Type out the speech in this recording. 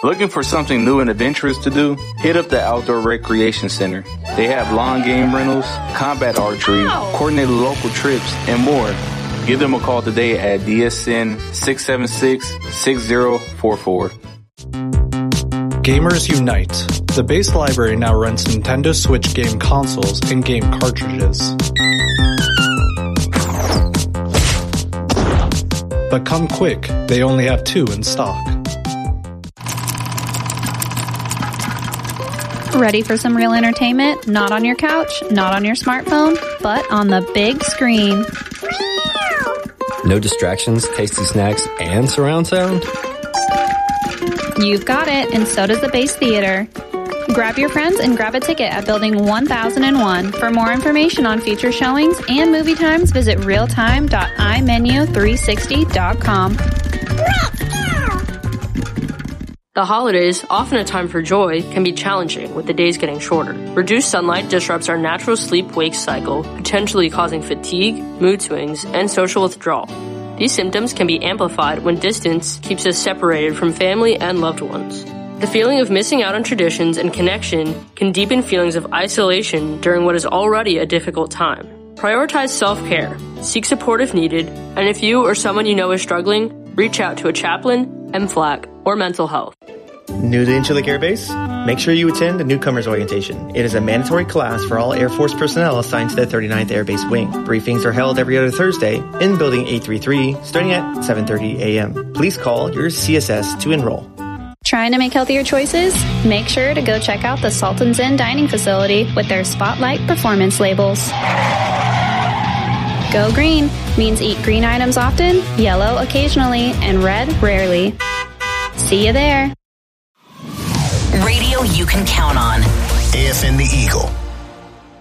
Looking for something new and adventurous to do? Hit up the Outdoor Recreation Center. They have lawn game rentals, combat archery, coordinated local trips, and more. Give them a call today at DSN 676-6044. Gamers Unite. The base library now runs Nintendo Switch game consoles and game cartridges. But come quick, they only have 2 in stock. Ready for some real entertainment? Not on your couch, not on your smartphone, but on the big screen. No distractions, tasty snacks, and surround sound? You've got it, and so does the Base Theater. Grab your friends and grab a ticket at Building 1001. For more information on future showings and movie times, visit realtime.imenu360.com. The holidays, often a time for joy, can be challenging with the days getting shorter. Reduced sunlight disrupts our natural sleep-wake cycle, potentially causing fatigue, mood swings, and social withdrawal. These symptoms can be amplified when distance keeps us separated from family and loved ones. The feeling of missing out on traditions and connection can deepen feelings of isolation during what is already a difficult time. Prioritize self-care, seek support if needed, and if you or someone you know is struggling, reach out to a chaplain, MFLAC, or mental health. New to Incirlik Air Base? Make sure you attend a newcomer's orientation. It is a mandatory class for all Air Force personnel assigned to the 39th Air Base Wing. Briefings are held every other Thursday in Building 833, starting at 7:30 a.m. Please call your CSS to enroll. Trying to make healthier choices? Make sure to go check out the Sultan's Inn dining facility with their Spotlight performance labels. Go green means eat green items often, yellow occasionally, and red rarely. See you there. Radio you can count on. AFN The Eagle.